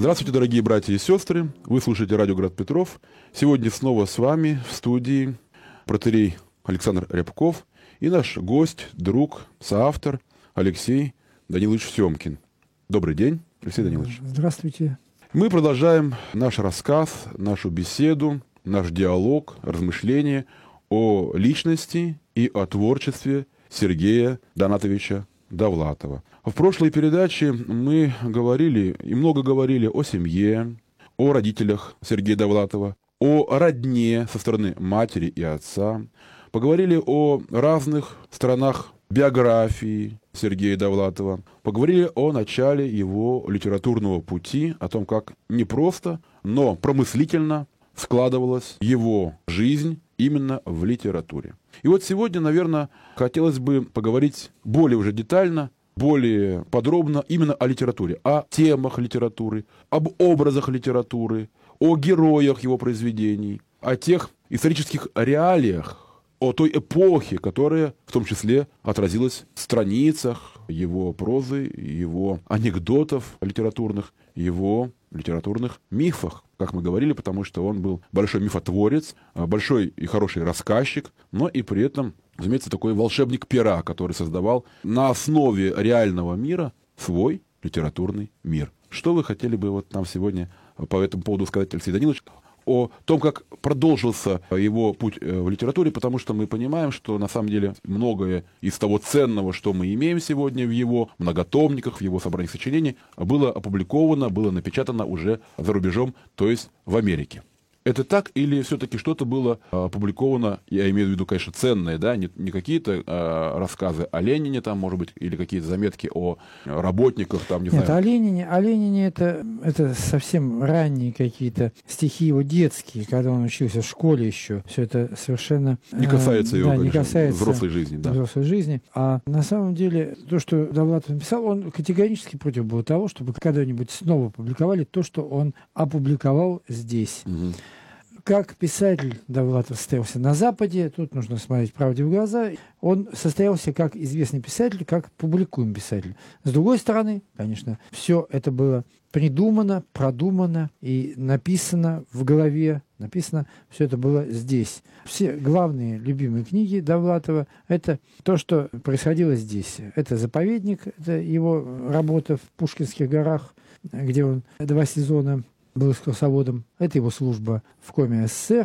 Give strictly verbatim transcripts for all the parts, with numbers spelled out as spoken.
Здравствуйте, дорогие братья и сестры. Вы слушаете радио «Град Петров». Сегодня снова с вами в студии протоиерей Александр Рябков и наш гость, друг, соавтор Алексей Данилович Семкин. Добрый день, Алексей Данилович. Здравствуйте. Мы продолжаем наш рассказ, нашу беседу, наш диалог, размышления о личности и о творчестве Сергея Донатовича Довлатова. В прошлой передаче мы говорили и много говорили о семье, о родителях Сергея Довлатова, о родне со стороны матери и отца. Поговорили о разных сторонах биографии Сергея Довлатова. Поговорили о начале его литературного пути, о том, как не просто, но промыслительно складывалась его жизнь именно в литературе. И вот сегодня, наверное, хотелось бы поговорить более уже детально, более подробно именно о литературе, о темах литературы, об образах литературы, о героях его произведений, о тех исторических реалиях, о той эпохе, которая в том числе отразилась в страницах его прозы, его анекдотов литературных, его литературных мифах, как мы говорили, потому что он был большой мифотворец, большой и хороший рассказчик, но и при этом, разумеется, такой волшебник пера, который создавал на основе реального мира свой литературный мир. Что вы хотели бы вот нам сегодня по этому поводу сказать, Алексей Данилович, о том, как продолжился его путь в литературе, потому что мы понимаем, что на самом деле многое из того ценного, что мы имеем сегодня в его многотомниках, в его собраниях сочинений, было опубликовано, было напечатано уже за рубежом, то есть в Америке. Это так или все-таки что-то было опубликовано, я имею в виду, конечно, ценное, да, не, не какие-то а, рассказы о Ленине, там, может быть, или какие-то заметки о работниках, там, не Нет, знаю. о Ленине, о Ленине это, это совсем ранние какие-то стихи его детские, когда он учился в школе еще. Все это совершенно... Не касается э, его, да, конечно, не касается взрослой жизни. Да. Взрослой жизни. А на самом деле то, что Довлатов написал, он категорически против был того, чтобы когда-нибудь снова публиковали то, что он опубликовал здесь. Угу. Как писатель Довлатов состоялся на Западе, тут нужно смотреть правде в глаза, он состоялся как известный писатель, как публикуемый писатель. С другой стороны, конечно, все это было придумано, продумано и написано в голове, написано, все это было здесь. Все главные любимые книги Довлатова – это то, что происходило здесь. Это «Заповедник», это его работа в Пушкинских горах, где он два сезона был экскурсоводом. Это его служба в Коме СССР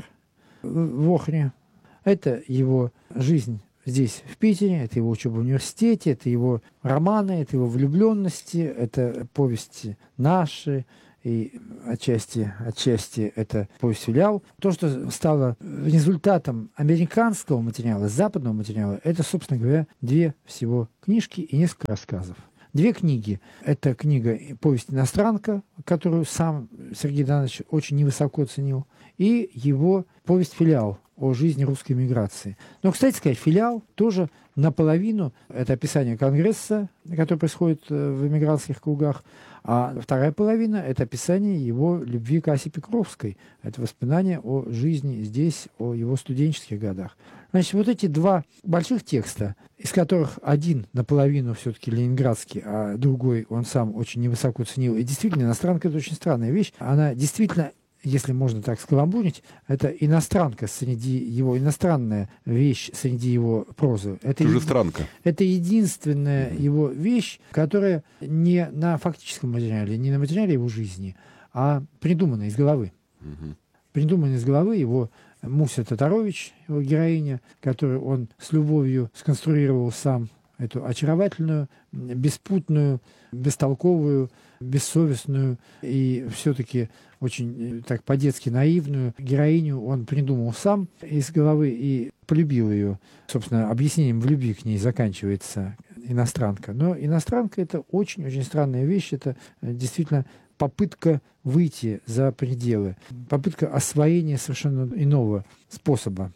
в Охре. Это его жизнь здесь, в Питере. Это его учеба в университете. Это его романы, это его влюбленности. Это повести наши. И отчасти, отчасти это повесть «Филиал». То, что стало результатом американского материала, западного материала, это, собственно говоря, две всего книжки и несколько рассказов. Две книги. Это книга «Повесть иностранка», которую сам Сергей Донатович очень невысоко ценил, и его повесть «Филиал» о жизни русской миграции. Но, кстати сказать, «Филиал» тоже наполовину это описание Конгресса, который происходит в эмигрантских кругах, а вторая половина – это описание его любви к Асе Петровской. Это воспоминания о жизни здесь, о его студенческих годах. Значит, вот эти два больших текста, из которых один наполовину все-таки ленинградский, а другой он сам очень невысоко ценил. И действительно, иностранка – это очень странная вещь. Она действительно, если можно так скаламбурить, это иностранка среди его, иностранная вещь среди его прозы. Это Чужестранка. Еди, это единственная mm-hmm. его вещь, которая не на фактическом материале, не на материале его жизни, а придуманная из головы. Mm-hmm. Придуманная из головы его Муся Татарович, его героиня, которую он с любовью сконструировал сам, эту очаровательную, беспутную, бестолковую, бессовестную и все-таки очень так по-детски наивную героиню он придумал сам из головы и полюбил ее. Собственно, объяснением в любви к ней заканчивается иностранка. Но иностранка – это очень-очень странная вещь. Это действительно попытка выйти за пределы, попытка освоения совершенно иного способа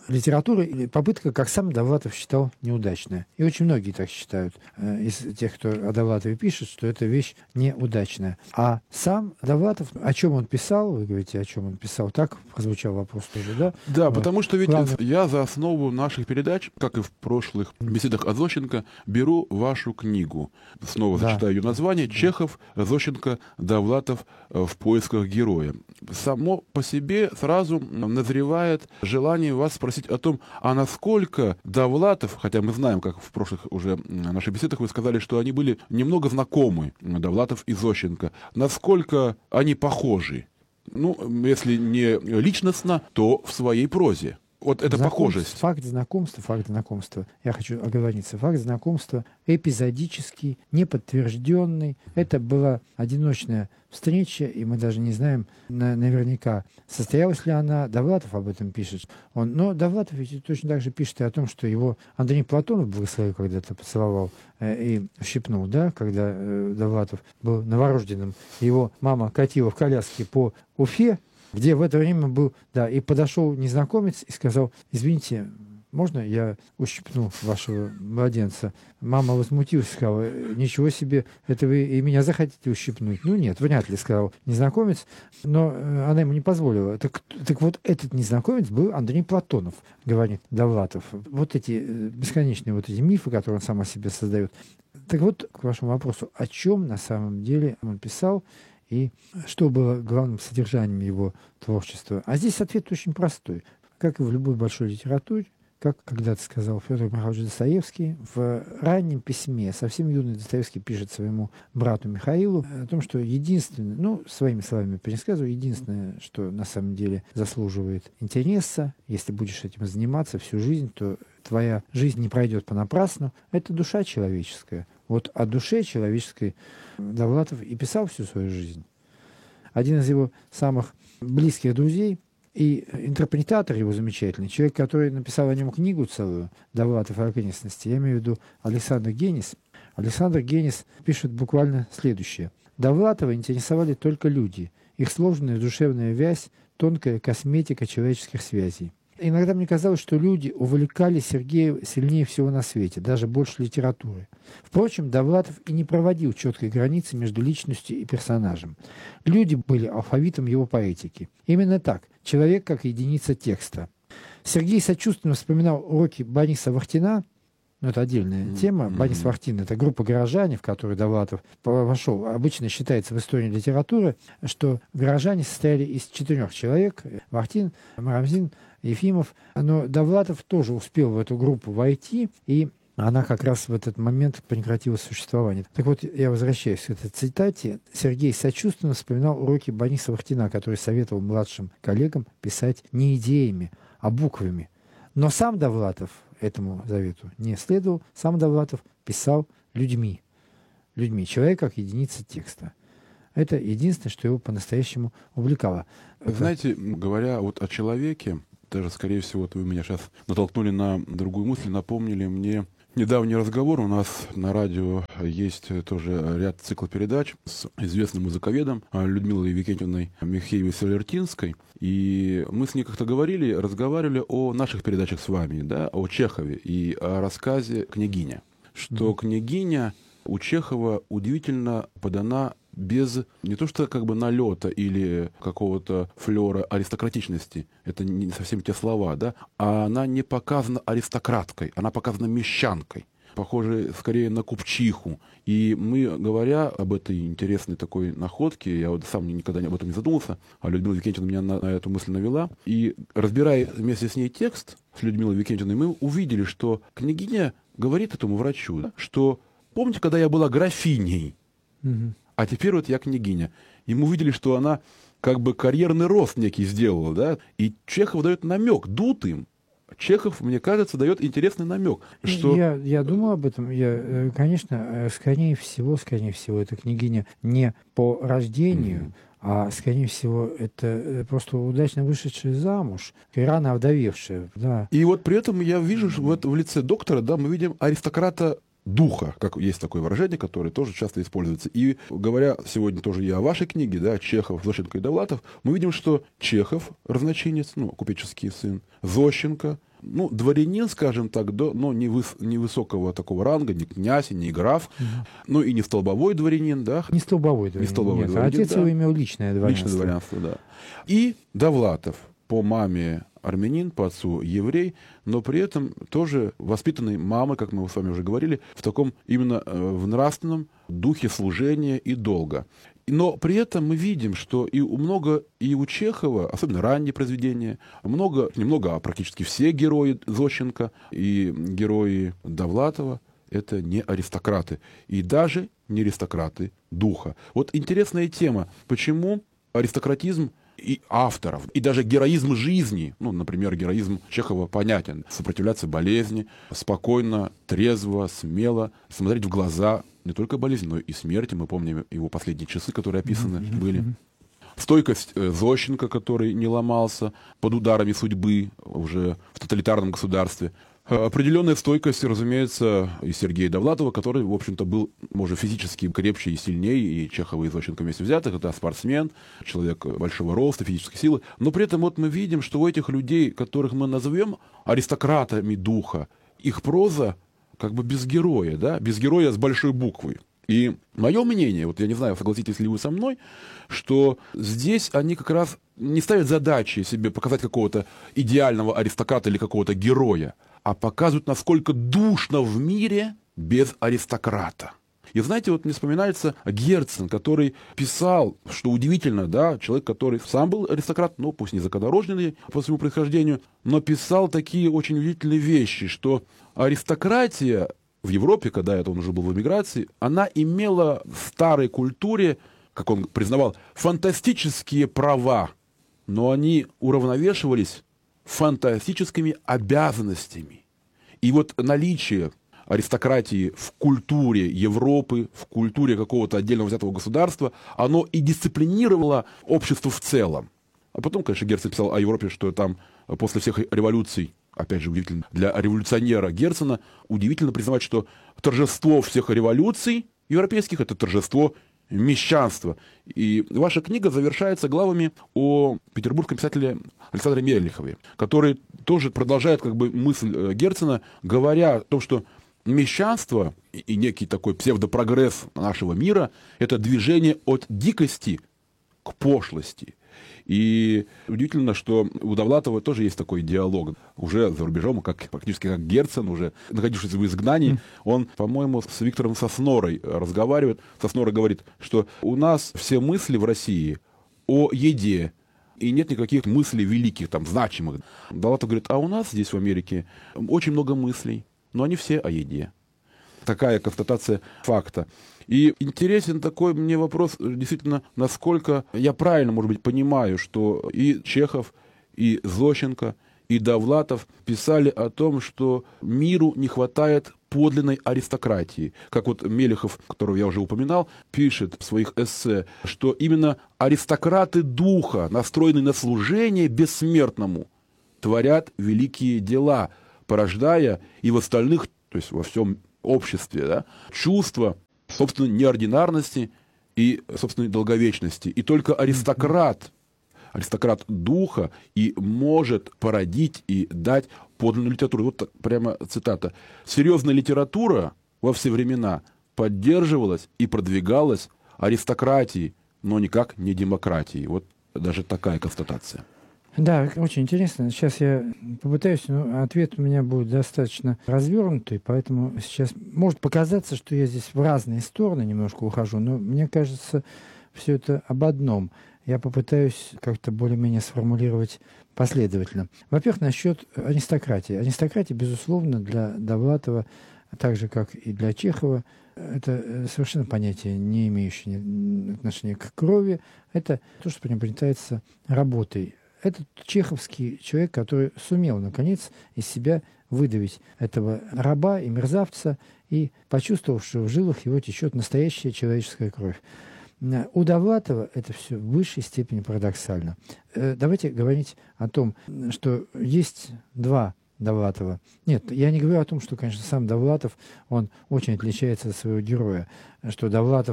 литературы, или попытка, как сам Довлатов считал, неудачная. И очень многие так считают, э, из тех, кто о Довлатове пишет, что эта вещь неудачная. А сам Довлатов, о чем он писал, вы говорите, о чем он писал, так прозвучал вопрос тоже, да? Да, вот. Потому что ведь Главное... я за основу наших передач, как и в прошлых беседах о Зощенко, беру вашу книгу. Снова да. зачитаю ее название. «Чехов, Зощенко, Довлатов в поисках героя». Само по себе сразу назревает желание вас спросить о том, а насколько Довлатов, хотя мы знаем, как в прошлых уже наших беседах вы сказали, что они были немного знакомы, Довлатов и Зощенко, насколько они похожи? Ну, если не личностно, то в своей прозе. Вот эта похожесть. Факт знакомства, факт знакомства, я хочу оговориться, факт знакомства эпизодический, неподтвержденный. Это была одиночная встреча, и мы даже не знаем на, наверняка, состоялась ли она. Довлатов об этом пишет. Он, но Довлатов ведь точно так же пишет и о том, что его Андрей Платонов благословил, когда-то поцеловал э, и щипнул, да, когда э, Довлатов был новорожденным. Его мама катила в коляске по Уфе, где в это время был, да, и подошел незнакомец и сказал: извините, можно я ущипну вашего младенца? Мама возмутилась, сказала: ничего себе, это вы и меня захотите ущипнуть? Ну нет, вряд ли, сказал незнакомец, но она ему не позволила. Так, так вот этот незнакомец был Андрей Платонов, говорит Довлатов. Вот эти бесконечные вот эти мифы, которые он сам о себе создает. Так вот, к вашему вопросу, о чем на самом деле он писал, и что было главным содержанием его творчества? А здесь ответ очень простой. Как и в любой большой литературе, как когда-то сказал Федор Михайлович Достоевский, в раннем письме, совсем юный Достоевский пишет своему брату Михаилу о том, что единственное, ну, своими словами пересказываю, единственное, что на самом деле заслуживает интереса, если будешь этим заниматься всю жизнь, то твоя жизнь не пройдет понапрасну, это душа человеческая. Вот о душе человеческой Довлатов и писал всю свою жизнь. Один из его самых близких друзей и интерпретатор его замечательный, человек, который написал о нем книгу целую, Довлатов и окрестности, я имею в виду Александр Генис. Александр Генис пишет буквально следующее. Довлатова интересовали только люди, их сложная душевная вязь, тонкая косметика человеческих связей. Иногда мне казалось, что люди увлекали Сергея сильнее всего на свете, даже больше литературы. Впрочем, Довлатов и не проводил четкой границы между личностью и персонажем. Люди были алфавитом его поэтики. Именно так, человек как единица текста. Сергей сочувственно вспоминал уроки Бориса Вахтина, ну, это отдельная mm-hmm. тема. Борис Вахтин — это группа горожане, в которую Довлатов вошел. Обычно считается в истории литературы, что горожане состояли из четырех человек. Вахтин, Марамзин, Ефимов. Но Довлатов тоже успел в эту группу войти, и она как раз в этот момент прекратила существование. Так вот, я возвращаюсь к этой цитате. Сергей сочувственно вспоминал уроки Бориса Вахтина, который советовал младшим коллегам писать не идеями, а буквами. Но сам Довлатов этому завету не следовал. Сам Довлатов писал людьми. Людьми. Человек как единица текста. Это единственное, что его по-настоящему увлекало. Вы знаете, говоря вот о человеке, даже, скорее всего, вот вы меня сейчас натолкнули на другую мысль, напомнили мне недавний разговор. У нас на радио есть тоже ряд циклопередач с известным музыковедом Людмилой Викентьевной Михеевой-Солертинской. И мы с ней как-то говорили, разговаривали о наших передачах с вами, да, о Чехове и о рассказе «Княгиня». Что mm-hmm. «Княгиня» у Чехова удивительно подана без не то что как бы налета или какого-то флера аристократичности, это не совсем те слова, да, а она не показана аристократкой, она показана мещанкой, похоже скорее на купчиху. И мы, говоря об этой интересной такой находке, я вот сам никогда об этом не задумался, а Людмила Викентьевна меня на, на эту мысль навела, и разбирая вместе с ней текст с Людмилой Викентьевной, мы увидели, что княгиня говорит этому врачу, да, что помните, когда я была графиней, mm-hmm. а теперь вот я княгиня. И мы увидели, что она как бы карьерный рост некий сделала, да, и Чехов дает намек, дутым. Чехов, мне кажется, дает интересный намек, что... Я, я думал об этом. Я, конечно, скорее всего, скорее всего, эта княгиня не по рождению, mm-hmm. а, скорее всего, это просто удачно вышедшая замуж и рано овдовевшая, да. И вот при этом я вижу, что вот в лице доктора, да, мы видим аристократа духа, как есть такое выражение, которое тоже часто используется. И говоря сегодня тоже и о вашей книге, да, Чехов, Зощенко и Довлатов, мы видим, что Чехов разночинец, ну, купеческий сын, Зощенко ну, дворянин, скажем так, до, но не выс, невысокого такого ранга, не князь, не граф, угу. ну и не столбовой дворянин, да. Не столбовой дворянин, не столбовой нет, дворянин, отец да. его имел личное дворянство. Личное дворянство, да. И Довлатов, по маме армянин, по отцу еврей, но при этом тоже воспитанный мамой, как мы с вами уже говорили, в таком именно в нравственном духе служения и долга. Но при этом мы видим, что и у много и у Чехова, особенно ранние произведения, много, немного, а практически все герои Зощенко и герои Довлатова — это не аристократы. И даже не аристократы духа. Вот интересная тема, почему аристократизм и авторов, и даже героизм жизни, ну, например, героизм Чехова понятен. Сопротивляться болезни, спокойно, трезво, смело смотреть в глаза не только болезни, но и смерти. Мы помним его последние часы, которые описаны mm-hmm. были. Стойкость Зощенко, который не ломался под ударами судьбы уже в тоталитарном государстве. Определенная стойкость, разумеется, и Сергея Довлатова, который, в общем-то, был, может, физически крепче и сильнее, и Чехова, и Зощенко вместе взятых. Это спортсмен, человек большого роста, физической силы. Но при этом вот мы видим, что у этих людей, которых мы назовем аристократами духа, их проза как бы без героя, да, без героя с большой буквы. И мое мнение, вот я не знаю, согласитесь ли вы со мной, что здесь они как раз не ставят задачи себе показать какого-то идеального аристократа или какого-то героя, а показывают, насколько душно в мире без аристократа. И знаете, вот мне вспоминается Герцен, который писал, что удивительно, да, человек, который сам был аристократ, ну, пусть не законорожденный по своему происхождению, но писал такие очень удивительные вещи, что аристократия в Европе, когда это он уже был в эмиграции, она имела в старой культуре, как он признавал, фантастические права, но они уравновешивались фантастическими обязанностями. И вот наличие аристократии в культуре Европы, в культуре какого-то отдельного взятого государства, оно и дисциплинировало общество в целом. А потом, конечно, Герцен писал о Европе, что там после всех революций, опять же, удивительно, для революционера Герцена, удивительно признавать, что торжество всех революций европейских — это торжество мещанства. И ваша книга завершается главами о петербургском писателе Александре Мелехове, который тоже продолжает как бы мысль Герцена, говоря о том, что мещанство и некий такой псевдопрогресс нашего мира — это движение от дикости к пошлости. И удивительно, что у Довлатова тоже есть такой диалог. Уже за рубежом, как, практически как Герцен, уже находившийся в изгнании, mm. он, по-моему, с Виктором Соснорой разговаривает. Соснора говорит, что у нас все мысли в России о еде, и нет никаких мыслей великих, там, значимых. Довлатов говорит, а у нас здесь в Америке очень много мыслей, но они все о еде. Такая констатация факта. И интересен такой мне вопрос, действительно, насколько я правильно, может быть, понимаю, что и Чехов, и Зощенко, и Довлатов писали о том, что миру не хватает подлинной аристократии. Как вот Мелехов, которого я уже упоминал, пишет в своих эссе, что именно аристократы духа, настроенные на служение бессмертному, творят великие дела, порождая и в остальных, то есть во всем обществе, да, чувство собственной неординарности и собственной долговечности. И только аристократ, аристократ духа и может породить и дать подлинную литературу. Вот прямо цитата. «Серьезная литература во все времена поддерживалась и продвигалась аристократией, но никак не демократией». Вот даже такая констатация. Да, очень интересно. Сейчас я попытаюсь, но ответ у меня будет достаточно развернутый, поэтому сейчас может показаться, что я здесь в разные стороны немножко ухожу, но мне кажется, все это об одном. Я попытаюсь как-то более-менее сформулировать последовательно. Во-первых, насчет аристократии. Аристократия, безусловно, для Довлатова, так же, как и для Чехова, это совершенно понятие, не имеющее отношения к крови. Это то, что приобретается работой. Это чеховский человек, который сумел, наконец, из себя выдавить этого раба и мерзавца и почувствовал, что в жилах его течет настоящая человеческая кровь. У Довлатова это все в высшей степени парадоксально. Давайте говорить о том, что есть два Довлатова. Нет, я не говорю о том, что, конечно, сам Довлатов, он очень отличается от своего героя, что Довлатов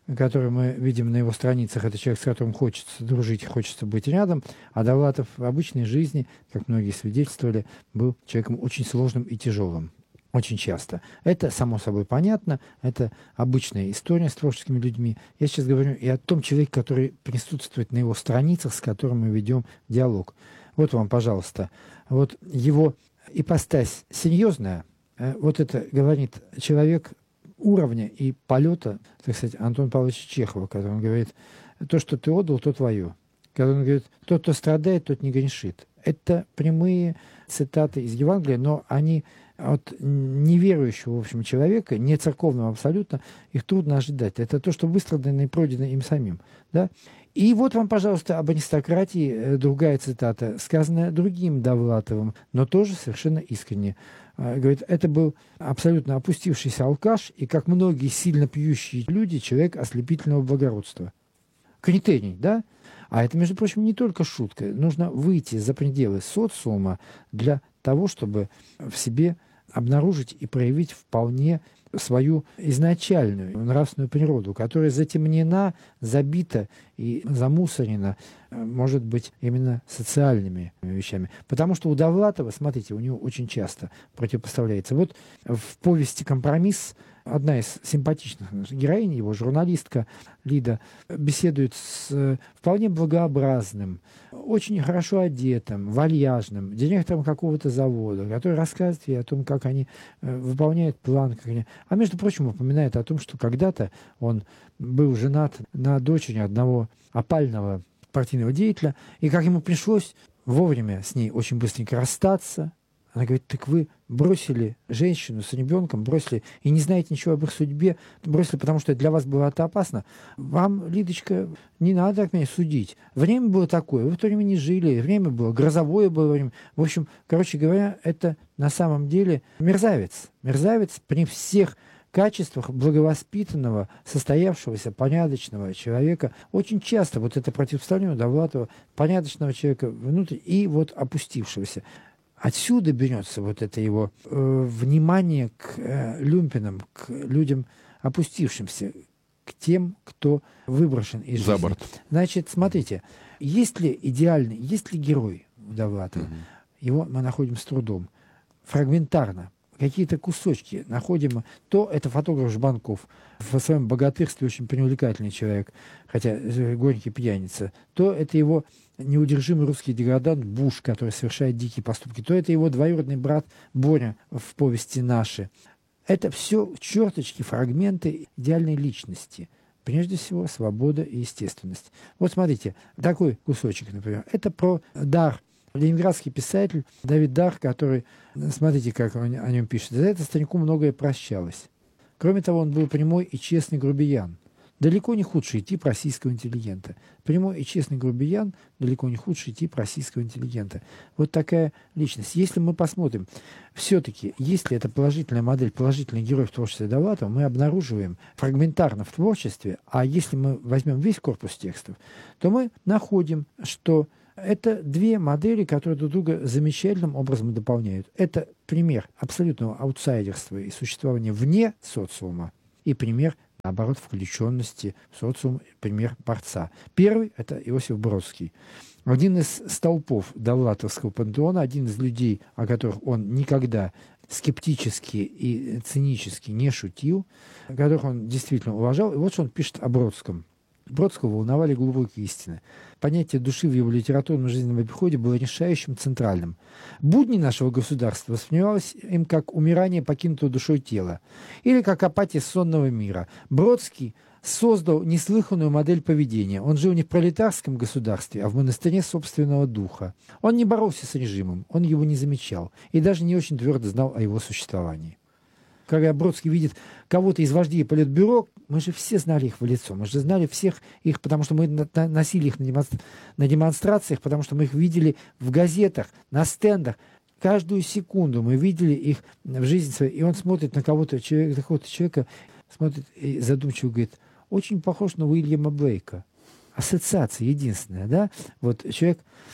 который мы видим на его страницах, это человек, с которым хочется дружить, хочется быть рядом, а Довлатов в обычной жизни, как многие свидетельствовали, был человеком очень сложным и тяжелым. Очень часто. Это, само собой, понятно, это обычная история с творческими людьми. Я сейчас говорю и о том человеке, который присутствует на его страницах, с которым мы ведем диалог. Вот вам, пожалуйста, вот его ипостась серьезная, вот это говорит человек уровня и полета, так сказать, Антона Павловича Чехова, когда он говорит, то, что ты отдал, то твое. Когда он говорит, тот, кто страдает, тот не грешит. Это прямые цитаты из Евангелия, но они от неверующего, в общем, человека, не церковного абсолютно, их трудно ожидать. Это то, что выстрадано и пройдено им самим. Да? И вот вам, пожалуйста, об аристократии другая цитата, сказанная другим Довлатовым, но тоже совершенно искренне. Говорит, это был абсолютно опустившийся алкаш, и, как многие сильно пьющие люди, человек ослепительного благородства. Критерий, да? А это, между прочим, не только шутка. Нужно выйти за пределы социума для того, чтобы в себе обнаружить и проявить вполне свою изначальную нравственную природу, которая затемнена, забита и замусорена, может быть, именно социальными вещами. Потому что у Довлатова, смотрите, у него очень часто противопоставляется. Вот в повести «Компромисс» одна из симпатичных героинь, его журналистка Лида, беседует с вполне благообразным, очень хорошо одетым, вальяжным директором какого-то завода, который рассказывает ей о том, как они выполняют план. Как они... А между прочим, упоминает о том, что когда-то он был женат на дочери одного опального партийного деятеля, и как ему пришлось вовремя с ней очень быстренько расстаться. Она говорит, так вы бросили женщину с ребенком, бросили, и не знаете ничего об их судьбе, бросили, потому что для вас было это опасно. Вам, Лидочка, не надо меня судить. Время было такое, вы в то время не жили, время было, грозовое было время. В общем, короче говоря, это на самом деле мерзавец. Мерзавец при всех качествах благовоспитанного, состоявшегося, порядочного человека. Очень часто вот это противоставление Довлатова, порядочного человека внутрь и вот опустившегося. Отсюда берется вот это его э, внимание к э, люмпинам, к людям опустившимся, к тем, кто выброшен из За жизни. борт. Значит, смотрите, есть ли идеальный, есть ли герой у Довлатова? Угу. Его мы находим с трудом, фрагментарно. Какие-то кусочки находим. То это фотограф Жбанков, в своем богатырстве очень привлекательный человек, хотя горький пьяница. То это его неудержимый русский деградант Буш, который совершает дикие поступки. То это его двоюродный брат Боря в повести «Наши». Это все черточки, фрагменты идеальной личности. Прежде всего, свобода и естественность. Вот смотрите, такой кусочек, например. Это про дар. Ленинградский писатель Давид Дар, который, смотрите, как он о нем пишет, за это старику многое прощалось. Кроме того, он был прямой и честный грубиян. Далеко не худший тип российского интеллигента. Прямой и честный грубиян – далеко не худший тип российского интеллигента. Вот такая личность. Если мы посмотрим, все-таки, если это положительная модель, положительный герой в творчестве Довлатова, мы обнаруживаем фрагментарно в творчестве, а если мы возьмем весь корпус текстов, то мы находим, что это две модели, которые друг друга замечательным образом дополняют. Это пример абсолютного аутсайдерства и существования вне социума, и пример, наоборот, включенности в социум, пример борца. Первый – это Иосиф Бродский. Один из столпов довлатовского пантеона, один из людей, о которых он никогда скептически и цинически не шутил, которых он действительно уважал. И вот что он пишет о Бродском. Бродского волновали глубокие истины. Понятие души в его литературном жизненном обиходе было решающим, центральным. Будни нашего государства воспринималось им как умирание покинутого душой тела или как апатия сонного мира. Бродский создал неслыханную модель поведения. Он жил не в пролетарском государстве, а в монастыре собственного духа. Он не боролся с режимом, он его не замечал и даже не очень твердо знал о его существовании. Когда Бродский видит кого-то из вождей Политбюро, мы же все знали их в лицо, мы же знали всех их, потому что мы носили их на демонстрациях, потому что мы их видели в газетах, на стендах. Каждую секунду мы видели их в жизни своей. И он смотрит на кого-то, человека, какого-то человека, смотрит и задумчиво говорит, очень похож на Уильяма Блейка. Ассоциация единственная, да? Вот человек.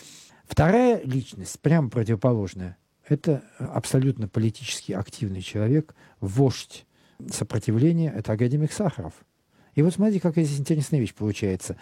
Вторая личность, прямо противоположная, это абсолютно политически активный человек, вождь сопротивления, это академик Сахаров. И вот смотрите, какая здесь интересная вещь получается.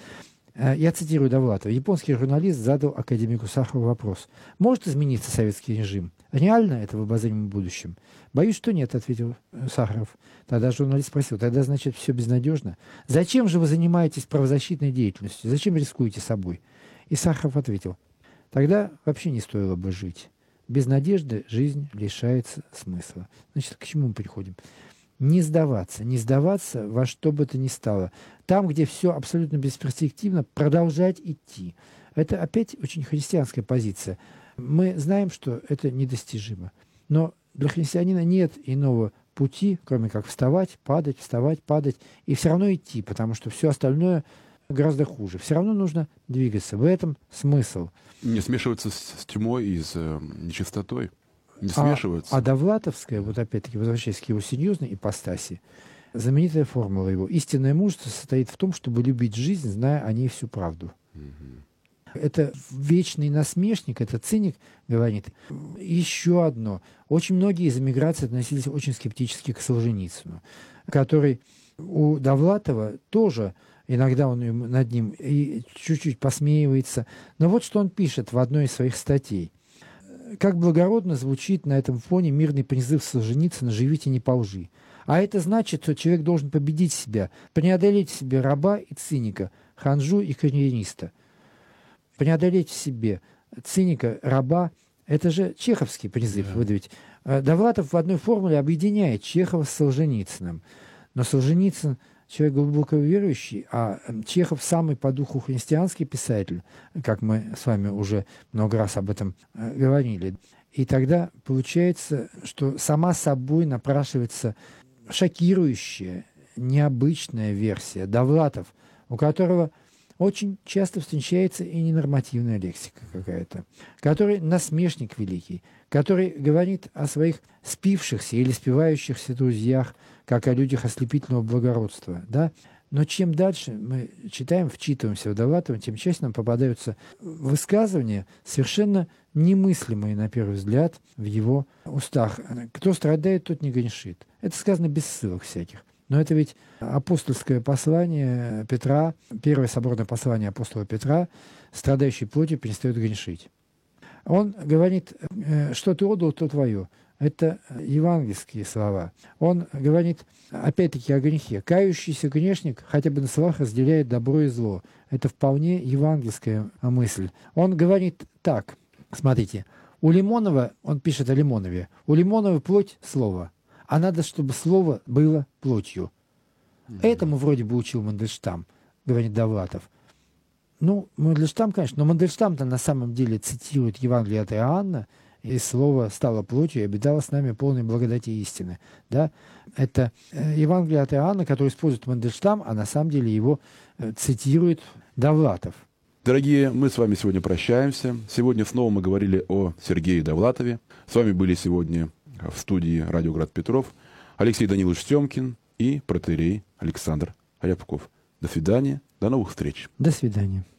Я цитирую Довлатова. Японский журналист задал академику Сахарову вопрос. Может измениться советский режим? Реально это в обозримом будущем? Боюсь, что нет, ответил Сахаров. Тогда журналист спросил, тогда, значит, все безнадежно? Зачем же вы занимаетесь правозащитной деятельностью? Зачем рискуете собой? И Сахаров ответил, тогда вообще не стоило бы жить. Без надежды жизнь лишается смысла. Значит, к чему мы приходим? Не сдаваться, не сдаваться во что бы то ни стало. Там, где все абсолютно бесперспективно, продолжать идти. Это опять очень христианская позиция. Мы знаем, что это недостижимо. Но для христианина нет иного пути, кроме как вставать, падать, вставать, падать, и все равно идти, потому что все остальное гораздо хуже. Все равно нужно двигаться. В этом смысл. Не смешиваться с, с тьмой и с э, нечистотой. Не смешиваются. А, а Довлатовская, вот опять-таки, возвращаясь к его серьезной ипостаси, знаменитая формула его. Истинное мужество состоит в том, чтобы любить жизнь, зная о ней всю правду. Угу. Это вечный насмешник, это циник говорит. Еще одно. Очень многие из эмиграции относились очень скептически к Солженицыну, который у Довлатова тоже, иногда он над ним и чуть-чуть посмеивается. Но вот что он пишет в одной из своих статей. Как благородно звучит на этом фоне мирный призыв Солженицына «Живите не по лжи». А это значит, что человек должен победить себя, преодолеть в себе раба и циника, ханжу и карьериста. Преодолеть в себе циника, раба – это же чеховский призыв yeah. выдавить. Довлатов в одной формуле объединяет Чехова с Солженицыным. Но Солженицын человек глубоко верующий, а Чехов самый по духу христианский писатель, как мы с вами уже много раз об этом э, говорили. И тогда получается, что сама собой напрашивается шокирующая, необычная версия. Довлатов, у которого очень часто встречается и ненормативная лексика какая-то, который насмешник великий, который говорит о своих спившихся или спивающихся друзьях, как о людях ослепительного благородства. Да? Но чем дальше мы читаем, вчитываемся в Довлатова, тем чаще нам попадаются высказывания, совершенно немыслимые, на первый взгляд, в его устах. Кто страдает, тот не грешит. Это сказано без ссылок всяких. Но это ведь апостольское послание Петра, первое соборное послание апостола Петра, страдающий плотью перестает грешить. Он говорит, что ты отдал, то твое. Это евангельские слова. Он говорит, опять-таки, о грехе. Кающийся грешник хотя бы на словах разделяет добро и зло. Это вполне евангельская мысль. Он говорит так, смотрите, у Лимонова, он пишет о Лимонове, у Лимонова плоть слова, а надо, чтобы слово было плотью. Mm-hmm. Этому вроде бы учил Мандельштам, говорит Довлатов. Ну, Мандельштам, конечно, но Мандельштам-то на самом деле цитирует Евангелие от Иоанна, и слово стало плотью и обитало с нами полной благодати истины. Да? Это Евангелие от Иоанна, которое использует Мандельштам, а на самом деле его цитирует Довлатов. Дорогие, мы с вами сегодня прощаемся. Сегодня снова мы говорили о Сергее Довлатове. С вами были сегодня в студии «Радио Град Петров» Алексей Данилович Семкин и протоиерей Александр Рябков. До свидания, до новых встреч. До свидания.